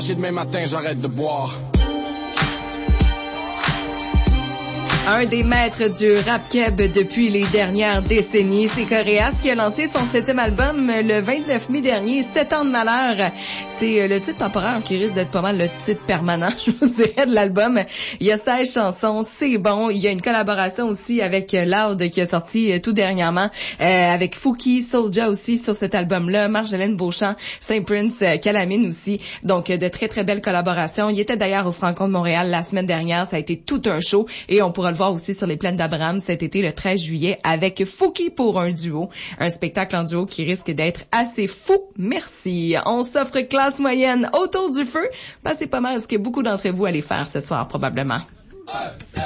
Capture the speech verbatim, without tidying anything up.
Demain matin, j'arrête de boire. Un des maîtres du rap keb depuis les dernières décennies, c'est Coréas qui a lancé son septième album le vingt-neuf mai dernier, Sept ans de malheur. C'est le titre temporaire qui risque d'être pas mal le titre permanent, je vous dirais, de l'album. Il y a seize chansons, c'est bon. Il y a une collaboration aussi avec Loud qui a sorti tout dernièrement, euh, avec Fouki, Soulja aussi sur cet album-là, Marjolaine Beauchamp, Saint Prince, Calamine aussi. Donc, de très, très belles collaborations. Il était d'ailleurs au Franco de Montréal la semaine dernière. Ça a été tout un show et on pourra le voir aussi sur les plaines d'Abraham cet été le treize juillet avec Fouki pour un duo. Un spectacle en duo qui risque d'être assez fou. Merci. On s'offre classe moyenne autour du feu. Ben, c'est pas mal ce que beaucoup d'entre vous allez faire ce soir probablement.